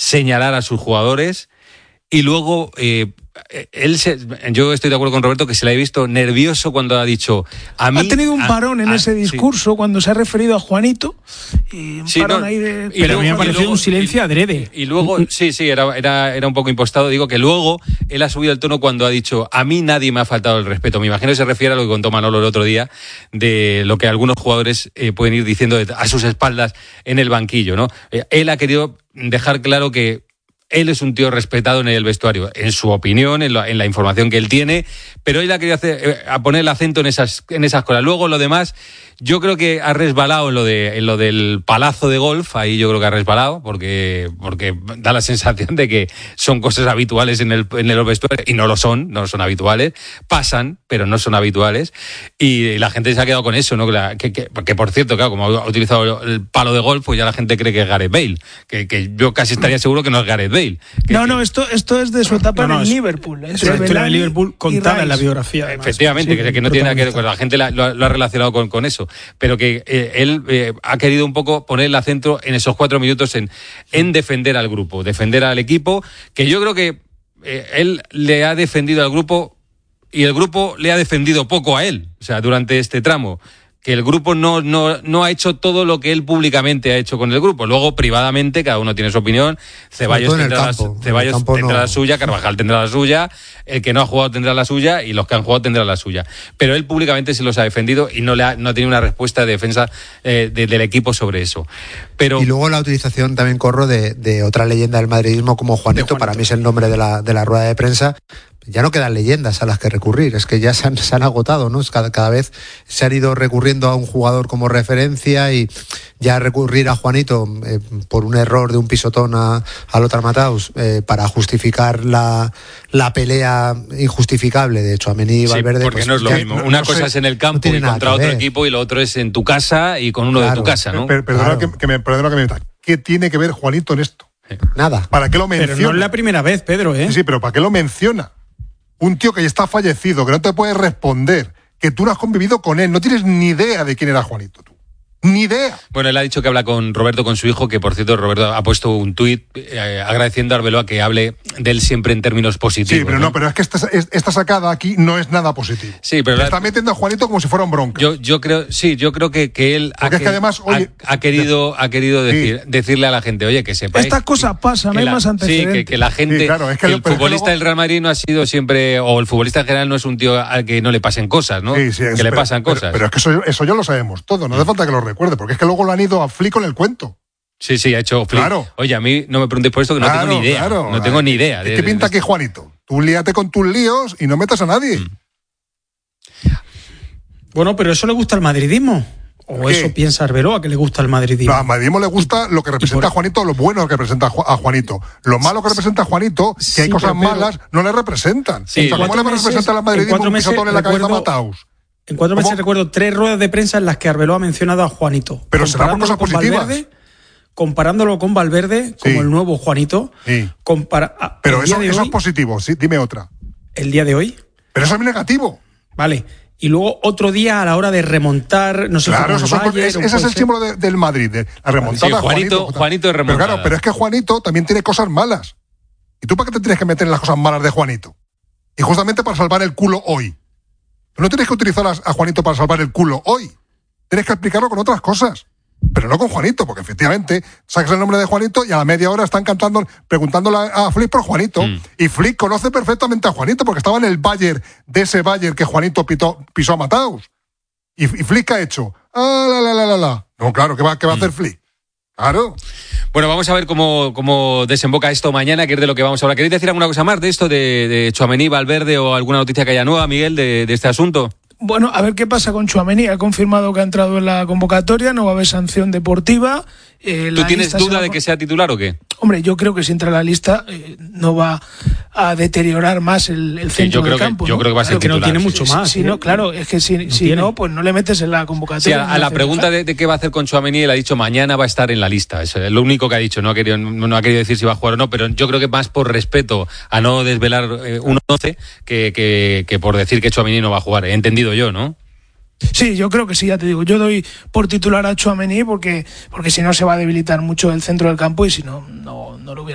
señalar a sus jugadores. Y luego, yo estoy de acuerdo con Roberto que se le ha visto nervioso cuando ha dicho a mí... Ha tenido un parón en ese discurso, sí, cuando se ha referido a Juanito. Y un parón ahí de... Pero a mí me ha parecido un silencio adrede. Y luego, sí, era un poco impostado. Digo que luego él ha subido el tono cuando ha dicho a mí nadie me ha faltado el respeto. Me imagino que se refiere a lo que contó Manolo el otro día, de lo que algunos jugadores pueden ir diciendo a sus espaldas en el banquillo, ¿no? Él ha querido dejar claro que él es un tío respetado en el vestuario, en su opinión, en la información que él tiene, pero él ha querido poner el acento en esas cosas. Luego lo demás, yo creo que ha resbalado en lo del palazo de golf, ahí yo creo que ha resbalado, porque da la sensación de que son cosas habituales en el vestuario, y no son habituales, pasan, pero no son habituales, y la gente se ha quedado con eso, ¿no? Que por cierto, claro, como ha utilizado el palo de golf, pues ya la gente cree que es Gareth Bale, que yo casi estaría seguro que no es Gareth Bale. Esto es de su etapa en Liverpool. Es la historia de Liverpool contada en la biografía. Además. Efectivamente, que no tiene nada que ver, pues la gente lo ha relacionado con eso. Pero que él ha querido un poco poner el acento en esos 4 minutos en defender al grupo, defender al equipo, que yo creo que él le ha defendido al grupo y el grupo le ha defendido poco a él, o sea, durante este tramo. Que el grupo no ha hecho todo lo que él públicamente ha hecho con el grupo. Luego, privadamente, cada uno tiene su opinión. Ceballos tendrá la suya, Carvajal tendrá la suya, el que no ha jugado tendrá la suya y los que han jugado tendrán la suya. Pero él públicamente se los ha defendido y no ha tenido una respuesta de defensa del equipo sobre eso. Y luego la utilización también, Corro, de otra leyenda del madridismo como Juanito, para mí es el nombre de la rueda de prensa. Ya no quedan leyendas a las que recurrir, es que ya se han agotado, ¿no? Cada vez se han ido recurriendo a un jugador como referencia y ya recurrir a Juanito por un error de un pisotón a Lothar Matthaus para justificar la pelea injustificable de Tchouaméni y Valverde. Sí, porque pues, no es lo mismo. Una cosa es en el campo y contra otro equipo y lo otro es en tu casa y con uno de tu casa, ¿no? Perdona que me meta. ¿Qué tiene que ver Juanito en esto? Nada. ¿Para qué lo menciona? Pero no es la primera vez, Pedro, ¿eh? Sí, pero ¿para qué lo menciona? Un tío que ya está fallecido, que no te puede responder, que tú no has convivido con él, no tienes ni idea de quién era Juanito, tú. Ni idea. Bueno, él ha dicho que habla con Roberto, con su hijo, que por cierto Roberto ha puesto un tuit agradeciendo a Arbeloa que hable de él siempre en términos positivos. Sí, pero es que esta sacada aquí no es nada positivo. Sí, pero está metiendo a Juanito como si fuera un bronca. Yo creo que él porque es que además, ha querido decirle a la gente, oye, que sepa. Estas cosas pasan, hay más antecedentes. Sí, que la gente, sí, claro, el futbolista del Real Madrid no ha sido siempre, o el futbolista en general no es un tío al que no le pasen cosas, ¿no? Sí, que le pasan cosas. Pero es que eso ya lo sabemos todo, no hace falta que lo recuerde, porque es que luego lo han ido a Flick con el cuento. Sí, ha hecho Flick. Claro. Oye, a mí no me preguntéis por esto, que no tengo ni idea. Claro. No tengo ni idea. ¿Qué pinta aquí Juanito? Tú líate con tus líos y no metas a nadie. Bueno, pero ¿eso le gusta al madridismo? ¿O eso piensa Arbeloa que le gusta al madridismo? No, al madridismo le gusta lo que representa a Juanito, lo bueno que representa a Juanito. Lo malo que representa a Juanito, que hay cosas malas, no le representan. Sí, ¿Cómo le representa al madridismo un pisotón en la cabeza a Matthaus? En 4 meses recuerdo 3 ruedas de prensa en las que Arbeloa ha mencionado a Juanito. Pero será por cosas positivas. Comparándolo con Valverde, como el nuevo Juanito. Sí. Pero eso es positivo, sí, dime otra. ¿El día de hoy? Pero eso es negativo. Vale. Y luego otro día a la hora de remontar, no sé. Claro, ese es el símbolo del Madrid, de la remontada. Sí, Juanito es remontada. Pero es que Juanito también tiene cosas malas. ¿Y tú para qué te tienes que meter en las cosas malas de Juanito? Y justamente para salvar el culo hoy. No tienes que utilizar a Juanito para salvar el culo hoy. Tienes que explicarlo con otras cosas. Pero no con Juanito, porque efectivamente sacas el nombre de Juanito y a la media hora están preguntándole a Flick por Juanito. Y Flick conoce perfectamente a Juanito porque estaba en el Bayern, de ese Bayern que Juanito pisó a Matthaus. Y Flick ha hecho. No, claro, ¿qué va a hacer Flick? Claro. Bueno, vamos a ver cómo desemboca esto mañana, que es de lo que vamos a hablar. ¿Queréis decir alguna cosa más de esto, de Tchouaméni, Valverde o alguna noticia que haya nueva, Miguel, de este asunto? Bueno, a ver qué pasa con Tchouaméni. Ha confirmado que ha entrado en la convocatoria, no va a haber sanción deportiva. ¿Tú tienes duda de que sea titular o qué? Hombre, yo creo que si entra en la lista no va a deteriorar más el centro del campo. Yo creo que va a ser titular. Que no tiene mucho más. Sí, no, claro, es que si no, pues no le metes en la convocatoria. Sí, a la pregunta de qué va a hacer con Tchouaméni, él ha dicho mañana va a estar en la lista. Eso es lo único que ha dicho. No ha querido decir si va a jugar o no, pero yo creo que más por respeto a no desvelar un 11 que por decir que Tchouaméni no va a jugar. He entendido yo, ¿no? Sí, yo creo que sí, ya te digo. Yo doy por titular a Tchouaméni porque si no se va a debilitar mucho el centro del campo y si no lo hubiera.